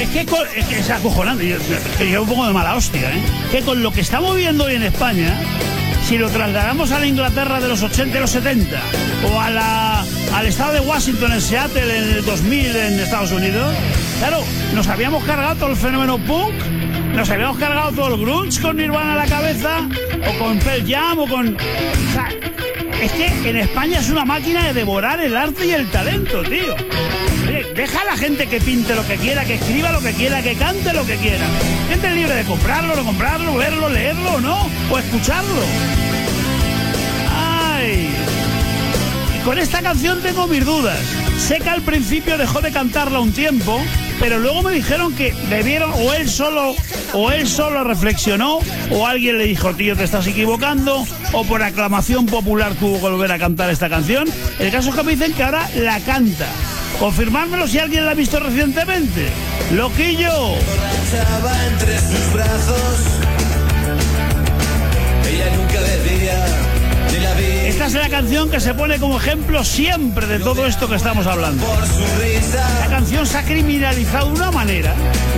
Es que es acojonante. Yo un poco de mala hostia, ¿eh? Que con lo que estamos viendo hoy en España, si lo trasladamos a la Inglaterra de los 80 y los 70, o al estado de Washington, en Seattle, en el 2000, en Estados Unidos, claro, nos habíamos cargado todo el fenómeno punk, nos habíamos cargado todo el grunge con Nirvana a la cabeza, o con Pearl Jam, o con... O sea, es que en España es una máquina de devorar el arte y el talento, tío. Oye, deja a la gente que pinte lo que quiera, que escriba lo que quiera, que cante lo que quiera. Gente libre de comprarlo, no comprarlo, verlo, leerlo o no, o escucharlo. ¡Ay! Y con esta canción tengo mis dudas. Sé que al principio dejó de cantarla un tiempo, pero luego me dijeron que debieron, o él solo reflexionó, o alguien le dijo, tío, te estás equivocando, o por aclamación popular tuvo que volver a cantar esta canción. El caso es que me dicen que ahora la canta. Confirmármelo si alguien la ha visto recientemente. ¡Loquillo! Borrachaba entre sus brazos. Ella nunca decía ni la vi. Esta es la canción que se pone como ejemplo siempre de todo esto que estamos hablando. Por su risa. La canción se ha criminalizado de una manera